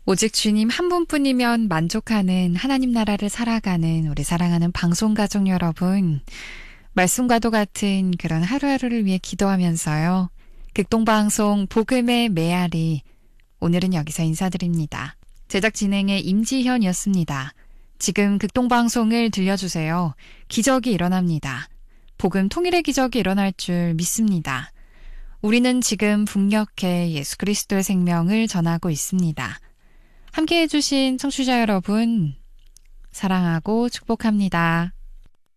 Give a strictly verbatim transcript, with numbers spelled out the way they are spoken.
오직 주님 한 분뿐이면 만족하는 하나님 나라를 살아가는 우리 사랑하는 방송가족 여러분, 말씀과도 같은 그런 하루하루를 위해 기도하면서요. 극동방송 복음의 메아리, 오늘은 여기서 인사드립니다. 제작 진행의 임지현이었습니다. 지금 극동방송을 들려주세요. 기적이 일어납니다. 복음 통일의 기적이 일어날 줄 믿습니다. 우리는 지금 북녘에 예수 그리스도의 생명을 전하고 있습니다. 함께해 주신 청취자 여러분, 사랑하고 축복합니다.